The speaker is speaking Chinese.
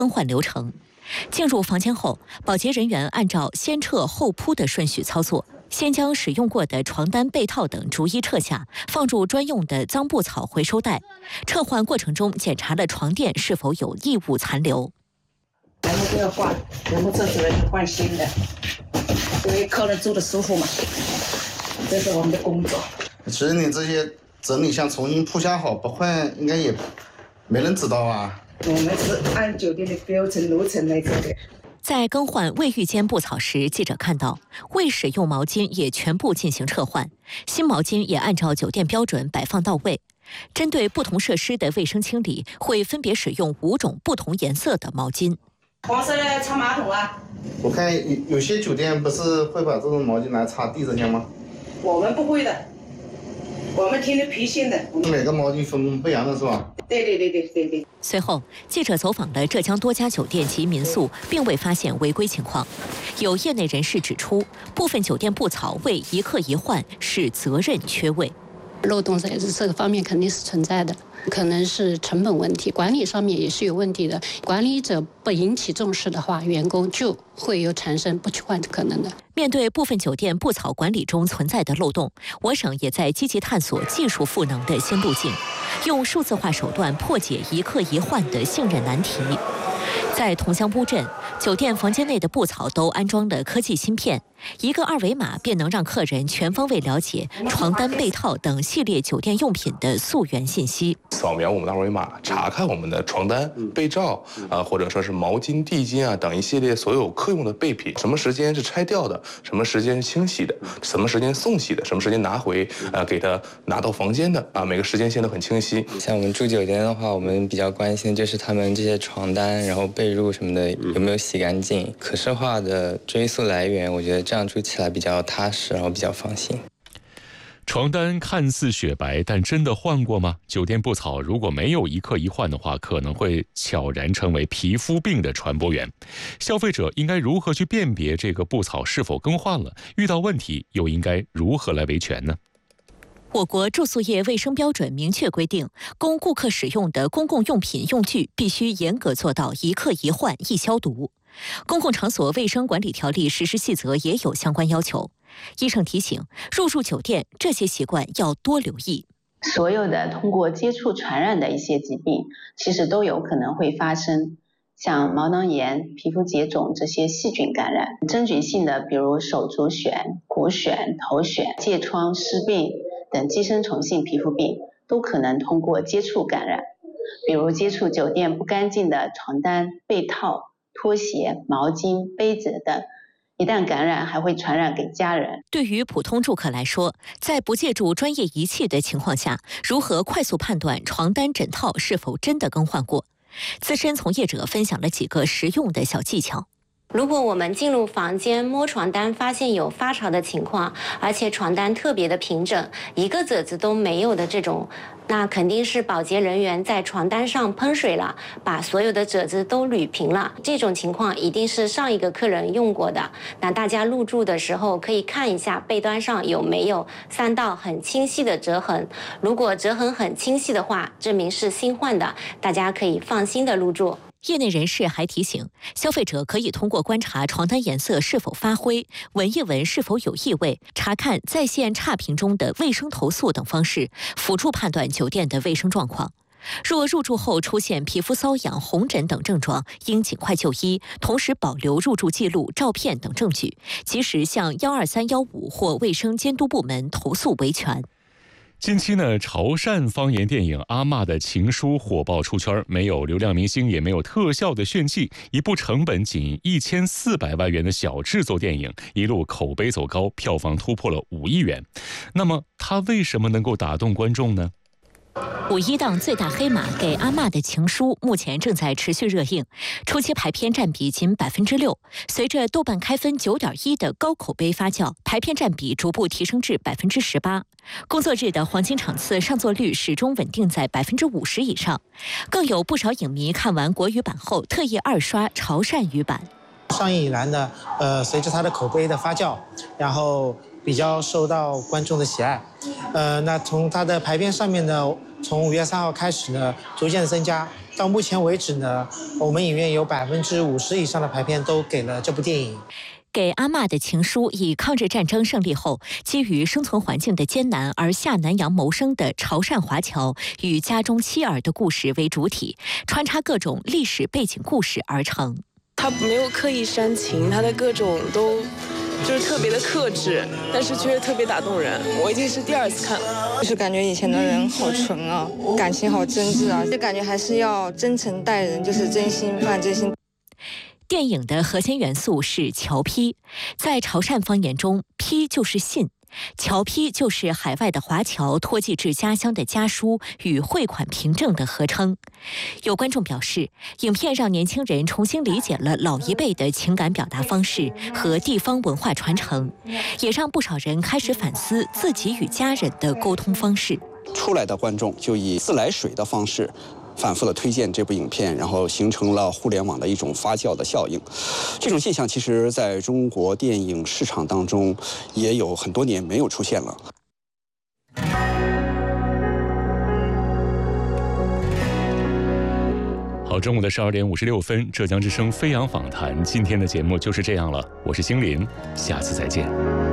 更换流程。进入房间后，保洁人员按照先撤后铺的顺序操作，先将使用过的床单、被套等逐一撤下，放入专用的脏布草回收袋。撤换过程中，检查了床垫是否有异物残留。 全部都要换，全部这次人换新的，因为客人住的舒服嘛，这是我们的工作。 其实你这些整理箱重新铺下好，不换应该也没人知道啊。 我们是按酒店的标准流程来做的。 在更换卫浴间布草时，记者看到未使用毛巾也全部进行撤换，新毛巾也按照酒店标准摆放到位。针对不同设施的卫生清理，会分别使用5种不同颜色的毛巾。 黄色的擦马桶啊。 我看有些酒店不是会把这种毛巾来擦地这些吗？ 我们不会的，我们听的脾性的。 每个毛巾分工不一样的是吧？ 对。 随后，记者走访了浙江多家酒店及民宿，并未发现违规情况。有业内人士指出，部分酒店布草未一客一换是责任缺位。 漏洞在这个方面肯定是存在的，可能是成本问题，管理上面也是有问题的。管理者不引起重视的话，员工就会有产生不去换的可能的。 面对部分酒店布草管理中存在的漏洞，我省也在积极探索技术赋能的新路径，用数字化手段破解一客一换的信任难题。在桐乡乌镇，酒店房间内的布草都安装了科技芯片，一个2维码便能让客人全方位了解床单、被套等系列酒店用品的溯源信息。 扫描我们的2维码，查看我们的床单、被罩或者说是毛巾、地巾等一系列所有客用的备品，什么时间是拆掉的，什么时间是清洗的，什么时间送洗的，什么时间拿回给他拿到房间的每个时间线都很清晰。 像我们住酒店的话，我们比较关心就是他们这些床单，然后被褥什么的有没有洗干净，可视化的追溯来源，我觉得这样住起来比较踏实，然后比较放心。 床单看似雪白，但真的换过吗？酒店布草如果没有一客一换的话，可能会悄然成为皮肤病的传播源。消费者应该如何去辨别这个布草是否更换了？遇到问题又应该如何来维权呢？ 我国住宿业卫生标准明确规定，供顾客使用的公共用品用具必须严格做到一客一换一消毒。公共场所卫生管理条例实施细则也有相关要求。医生提醒，入住酒店这些习惯要多留意。 所有的通过接触传染的一些疾病，其实都有可能会发生，像毛囊炎、皮肤结肿这些细菌感染，真菌性的比如手足癣、骨癣、头癣、疥疮、湿病等寄生虫性皮肤病都可能通过接触感染，比如接触酒店不干净的床单、被套、拖鞋、毛巾、杯子等，一旦感染还会传染给家人。 对于普通住客来说，在不借助专业仪器的情况下，如何快速判断床单枕套是否真的更换过？资深从业者分享了几个实用的小技巧。 如果我们进入房间摸床单发现有发潮的情况，而且床单特别的平整，一个褶子都没有的这种，那肯定是保洁人员在床单上喷水了，把所有的褶子都捋平了。这种情况一定是上一个客人用过的。那大家入住的时候可以看一下被单上有没有3道很清晰的折痕，如果折痕很清晰的话，证明是新换的，大家可以放心的入住。 业内人士还提醒，消费者可以通过观察床单颜色是否发灰、闻一闻是否有异味、查看在线差评中的卫生投诉等方式，辅助判断酒店的卫生状况。若入住后出现皮肤瘙痒、红疹等症状，应尽快就医，同时保留入住记录、照片等证据，及时向12315或卫生监督部门投诉维权。 近期呢，潮汕方言电影《阿嬷的情书》火爆出圈，没有流量明星，也没有特效的炫技，一部成本仅1400万元的小制作电影，一路口碑走高，票房突破了5亿元。那么，它为什么能够打动观众呢 ？5·1档最大黑马给阿嬷的情书目前正在持续热映，初期排片占比仅6%，随着豆瓣开分9.1的高口碑发酵，排片占比逐步提升至18%。工作日的黄金场次上座率始终稳定在50%以上，更有不少影迷看完国语版后特意2刷潮汕语版。 上映以来呢，随着它的口碑的发酵，然后比较受到观众的喜爱。那从它的排片上面呢， 从5月3号开始呢，逐渐增加。到目前为止呢，我们影院有50%以上的排片都给了这部电影。 给阿嬷的情书以抗日战争胜利后基于生存环境的艰难而下南洋谋生的潮汕华侨与家中妻儿的故事为主体，穿插各种历史背景故事而成。 他没有刻意煽情，他的各种都就是特别的克制，但是却特别打动人。我已经是第2次看了， 就是感觉以前的人好纯啊，感情好真挚啊，就感觉还是要真诚待人，就是真心换真心。 电影的核心元素是侨批，在潮汕方言中，批就是信，侨批就是海外的华侨托寄至家乡的家书与汇款凭证的合称。有观众表示，影片让年轻人重新理解了老一辈的情感表达方式和地方文化传承，也让不少人开始反思自己与家人的沟通方式。 出来的观众就以自来水的方式反复的推荐这部影片，然后形成了互联网的一种发酵的效应。这种现象其实在中国电影市场当中也有很多年没有出现了。 好，中午的12点56分，浙江之声飞扬访谈，今天的节目就是这样了。我是星林，下次再见。